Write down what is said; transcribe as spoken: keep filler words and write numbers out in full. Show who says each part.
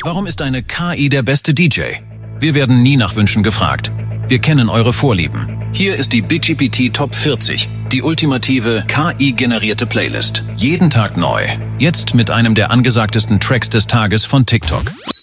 Speaker 1: Warum ist eine K I der beste D J? Wir werden nie nach Wünschen gefragt. Wir kennen eure Vorlieben. Hier ist die BigGPT Top vierzig, die ultimative K I-generierte Playlist. Jeden Tag neu. Jetzt mit einem der angesagtesten Tracks des Tages von TikTok.